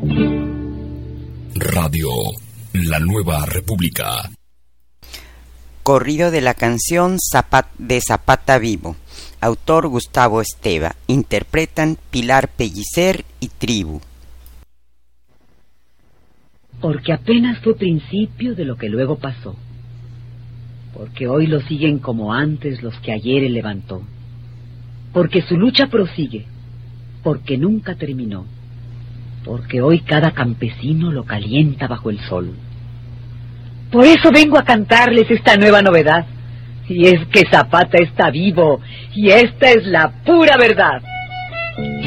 Radio La Nueva República. Corrido de la canción de Zapata Vivo. Autor Gustavo Esteva. Interpretan Pilar Pellicer y Tribu. Porque apenas fue principio de lo que luego pasó. Porque hoy lo siguen como antes los que ayer él levantó. Porque su lucha prosigue. Porque nunca terminó. Porque hoy cada campesino lo calienta bajo el sol. Por eso vengo a cantarles esta nueva novedad. Y es que Zapata está vivo, y esta es la pura verdad.